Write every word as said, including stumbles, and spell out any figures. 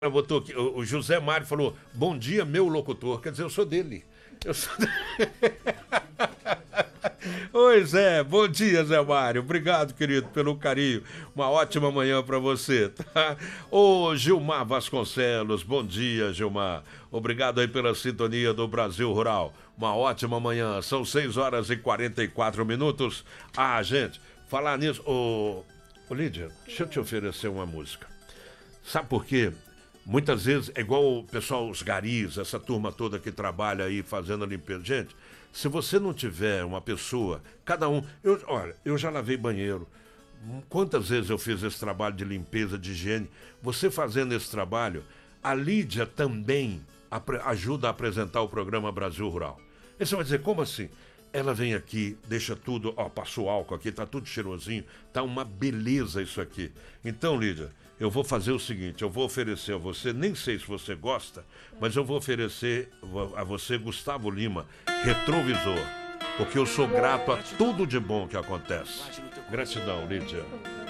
Botou aqui, o José Mário falou, bom dia, meu locutor. Quer dizer, eu sou dele. Eu sou dele. Oi, Zé. Bom dia, Zé Mário. Obrigado, querido, pelo carinho. Uma ótima manhã para você, tá? Ô, Gilmar Vasconcelos. Bom dia, Gilmar. Obrigado aí pela sintonia do Brasil Rural. Uma ótima manhã. São seis horas e quarenta e quatro minutos. Ah, gente, falar nisso... Ô, ô Lídia, deixa eu te oferecer uma música. Sabe por quê? Muitas vezes, é igual o pessoal, os garis, essa turma toda que trabalha aí fazendo a limpeza. Gente, se você não tiver uma pessoa, cada um... Eu, olha, eu já lavei banheiro. Quantas vezes eu fiz esse trabalho de limpeza, de higiene? Você fazendo esse trabalho, a Lídia também ajuda a apresentar o programa Brasil Rural. E você vai dizer, como assim? Ela vem aqui, deixa tudo... Ó, passou álcool aqui, tá tudo cheirosinho. Tá uma beleza isso aqui. Então, Lídia... Eu vou fazer o seguinte, eu vou oferecer a você, nem sei se você gosta, mas eu vou oferecer a você, Gustavo Lima, Retrovisor, porque eu sou grato a tudo de bom que acontece. Gratidão, Lídia.